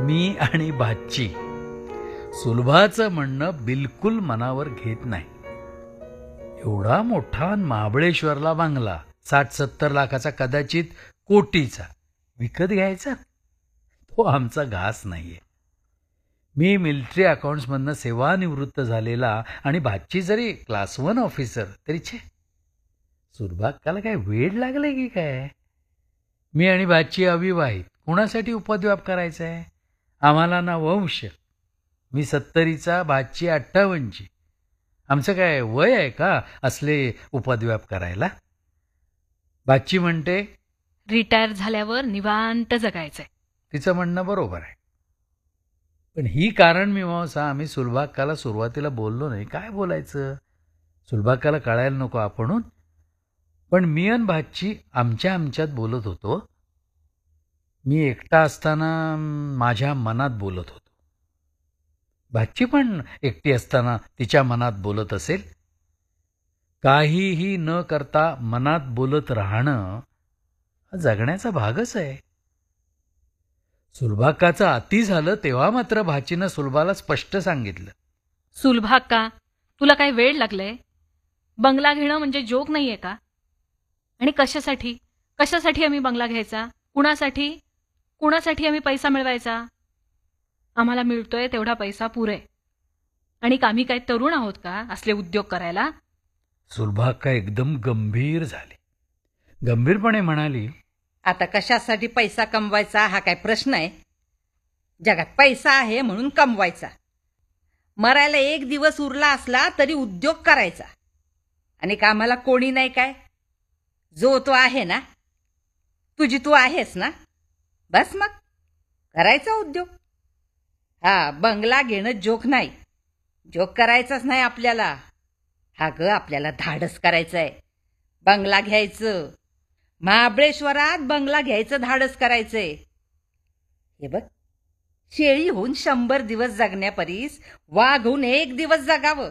मी आणि भाची सुलभाचं म्हणणं बिलकुल मनावर घेत नाही. एवढा मोठा महाबळेश्वरला बांगला 60-70 लाखाचा, कदाचित कोटीचा विकत घ्यायचा, तो आमचा घास नाहीये. मी मिलिटरी अकाउंट्समधनं सेवानिवृत्त झालेला आणि भाची जरी क्लास 1 ऑफिसर तरी छे, सुलभाकाला काय वेड लागले की काय? मी आणि भाची अविवाहित, कुणासाठी उपद्व्याप करायचा आहे? आम्हाला ना वंश. मी 70चा, भाची 58ची. आमचं काय वय आहे का असले उपद्व्याप करायला? भाची म्हणते रिटायर झाल्यावर निवांत जगायचंय. तिचं म्हणणं बरोबर आहे. पण ही कारण मीमांसा आम्ही सुलभाकाला सुरुवातीला बोललो नाही. काय बोलायचं? सुलभाकाला कळायला नको आपणून. पण मी आणि भाची आमच्यात बोलत होतो. मी एकटा असताना माझ्या मनात बोलत होतो. भाची पण एकटी असताना तिच्या मनात बोलत असेल. काहीही न करता मनात बोलत राहणं हा जगण्याचा भागच आहे. सुलभाकाचं अति झालं तेव्हा मात्र भाचीनं सुलभाला स्पष्ट सांगितलं, सुलभाका, तुला काय वेळ लागलंय? बंगला घेणं म्हणजे जोक नाहीये का? आणि कशासाठी कशासाठी आम्ही बंगला घ्यायचा? कुणासाठी आम्ही पैसा मिळवायचा? आम्हाला मिळतोय तेवढा पैसा पुरे. आणि आम्ही काय तरुण आहोत का असले उद्योग करायला? सुलभाका एकदम गंभीर झाली. गंभीरपणे म्हणाली, आता कशासाठी पैसा कमवायचा हा काय प्रश्न आहे? जगात पैसा आहे म्हणून कमवायचा. मरायला एक दिवस उरला असला तरी उद्योग करायचा. आणि कामाला कोणी नाही काय? जो तो आहे ना, तुझी तू आहेस ना, बस मग करायचा उद्योग. हा, बंगला घेणं जोक नाही. जोक करायचाच नाही आपल्याला. हा ग, आपल्याला धाडस करायचंय. बंगला घ्यायचं, महाबळेश्वरात बंगला घ्यायचं धाडस करायचंय. हे बघ, शेळी होऊन 100 दिवस जगण्यापरीस वाघ होऊन 1 दिवस जगावं.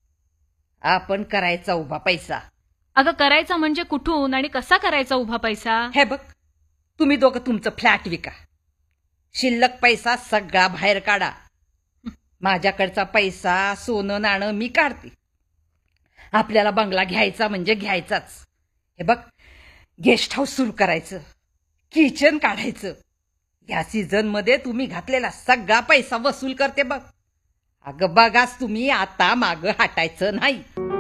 आपण करायचा उभा पैसा. अगं, करायचा म्हणजे कुठून आणि कसा करायचा उभा पैसा? हे बघ, तुम्ही दोघं तुमचं फ्लॅट विका. शिल्लक पैसा सगळा बाहेर काढा. माझ्याकडचा पैसा, सोनं नाणं मी काढते. आपल्याला बंगला घ्यायचा म्हणजे घ्यायचाच. हे बघ, गेस्ट हाऊस सुरू करायचं, किचन काढायचं. या सीझनमध्ये तुम्ही घातलेला सगळा पैसा वसूल करते बघ. अगं बघाच तुम्ही, आता मागं हटायचं नाही.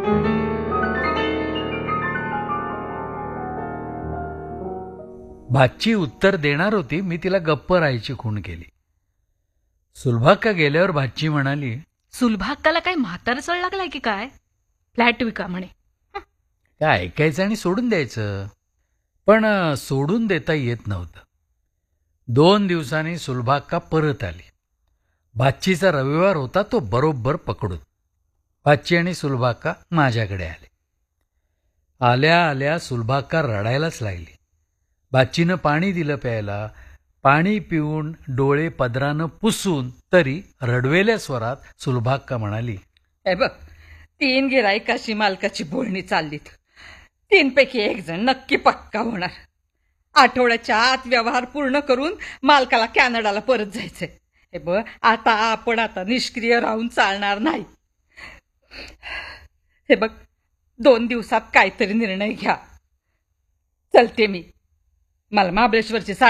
भाची उत्तर देणार होती, मी तिला गप्प राहायची खूण केली. सुलभाका गेल्यावर भाची म्हणाली, सुलभाकाला काय म्हातार चढ लागलाय की काय? फ्लॅट विका म्हणे. काय ऐकायचं आणि सोडून द्यायचं. पण सोडून देता येत नव्हतं. 2 दिवसांनी सुलभाका परत आली. भाचीचा रविवार होता तो बरोबर पकडून. भाची आणि सुलभाका माझ्याकडे आले. आल्या आल्या सुलभाका रडायलाच लागली. भाचीनं पाणी दिलं प्यायला. पाणी पिऊन डोळे पदरानं पुसून तरी रडवेल्या स्वरात सुलभाका म्हणाली, हे बघ, 3 गिऱ्हाईकाशी मालकाची बोलणी चाललीत. 3 पैकी 1 जण नक्की पक्का होणार. आठवड्याच्या आत व्यवहार पूर्ण करून मालकाला कॅनडाला परत जायचंय. हे बघ, आपण निष्क्रिय राहून चालणार नाही. हे बघ, 2 दिवसात काहीतरी निर्णय घ्या. चलते मी. मला महाबळेश्वरची